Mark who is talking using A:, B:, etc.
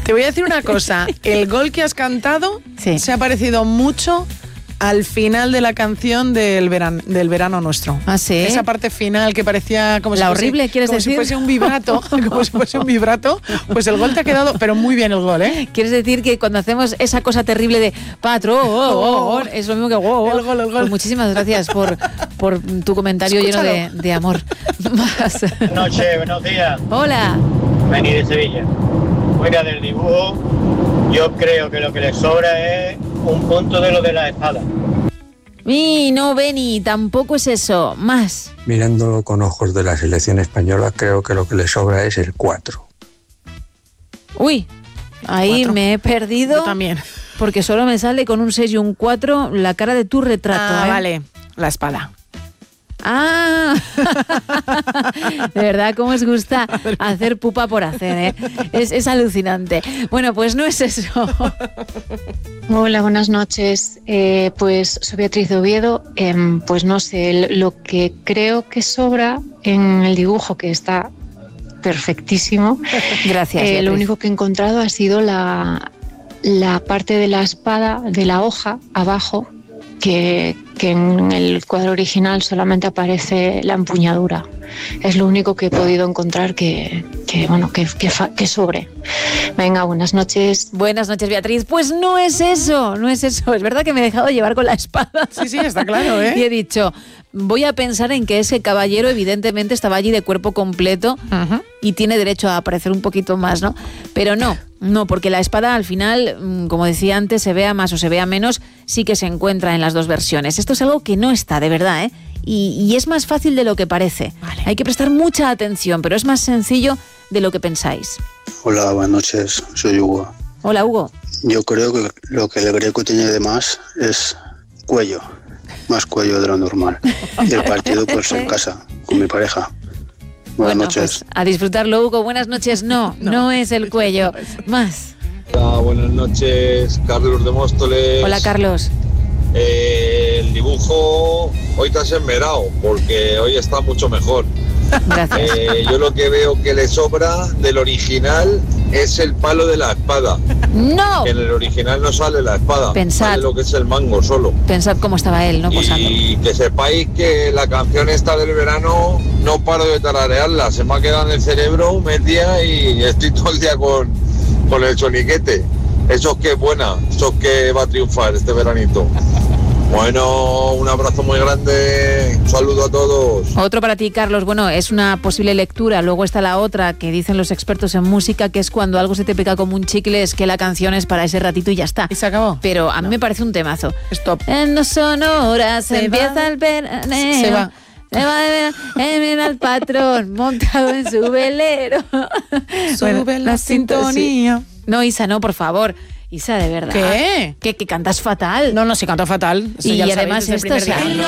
A: Te voy a decir una cosa. El gol que has cantado se ha parecido mucho al final de la canción del verano nuestro.
B: ¿Ah, sí?
A: Esa parte final que parecía como
B: la
A: si
B: horrible,
A: fuese,
B: ¿quieres
A: como
B: decir?
A: Si fuese un vibrato, como si fuese un vibrato, pues el gol te ha quedado, pero muy bien el gol, ¿eh?
B: ¿Quieres decir que cuando hacemos esa cosa terrible de patrón, es lo mismo que
A: el gol?
B: Pues muchísimas gracias por tu comentario.
A: Escúchalo.
B: Lleno de amor. Más.
C: Buenas noches, buenos días.
B: Hola.
C: Vení de Sevilla. Fuera del dibujo, yo creo que lo que le sobra es un punto de lo de la espada.
B: No, Beni, tampoco es eso. Más.
D: Mirándolo con ojos de la selección española, creo que lo que le sobra es el 4.
B: Uy, ahí
A: 4.
B: me he perdido.
A: Yo también.
B: Porque solo me sale con un 6 y un 4 la cara de tu retrato.
A: Vale, la espada.
B: Ah, de verdad, cómo os gusta hacer pupa por hacer, ¿eh? Es alucinante. Bueno, pues no es eso.
E: Hola, buenas noches. Pues soy Beatriz de Oviedo. Pues no sé, lo que creo que sobra en el dibujo, que está perfectísimo.
B: Gracias.
E: Lo único que he encontrado ha sido la parte de la espada, de la hoja, abajo, que en el cuadro original solamente aparece la empuñadura. Es lo único que he podido encontrar que sobre. Venga, buenas noches.
B: Buenas noches, Beatriz. Pues no es eso, no es eso. Es verdad que me he dejado llevar con la espada.
A: Sí, está claro, ¿eh?
B: Y he dicho, voy a pensar en que ese caballero evidentemente estaba allí de cuerpo completo y tiene derecho a aparecer un poquito más, ¿no? Pero no, porque la espada al final, como decía antes, se vea más o se vea menos, sí que se encuentra en las dos versiones. Esto es algo que no está, de verdad, ¿eh? Y es más fácil de lo que parece. Vale. Hay que prestar mucha atención, pero es más sencillo de lo que pensáis.
F: Hola, buenas noches, soy Hugo.
B: Hola, Hugo.
F: Yo creo que lo que el greco tiene de más es cuello, más cuello de lo normal. Y el partido pues en casa, con mi pareja. Buenas noches.
B: Pues a disfrutarlo, Hugo. Buenas noches. No es el cuello. Más.
G: Hola, buenas noches, Carlos de Móstoles.
B: Hola, Carlos.
G: El dibujo hoy te has esmerado porque hoy está mucho mejor.
B: Gracias.
G: Yo lo que veo que le sobra del original es el palo de la espada.
B: ¡No!
G: Que en el original no sale la espada.
B: Pensad.
G: Sale lo que es el mango solo.
B: Pensad cómo estaba él, ¿no? Posando.
G: Y que sepáis que la canción esta del verano no paro de tararearla. Se me ha quedado en el cerebro metida y estoy todo el día con el soniquete. Eso es que es buena, eso es que va a triunfar este veranito. Bueno, un abrazo muy grande, un saludo a todos.
B: Otro para ti, Carlos. Bueno, es una posible lectura. Luego está la otra que dicen los expertos en música, que es cuando algo se te pega como un chicle, es que la canción es para ese ratito y ya está.
A: ¿Y se acabó?
B: Pero a mí me parece un temazo.
A: Stop.
B: En dos sonoras empieza el veraneo.
A: Se va.
B: Mira al patrón montado en su velero.
A: Sube la sintonía.
B: Sí. No, Isa, no, por favor. Isa, de verdad.
A: ¿Qué?
B: Que cantas fatal.
A: No, sí canto fatal. Eso
B: y
A: ya lo
B: además
A: sabéis desde el
B: esto,
A: primer día.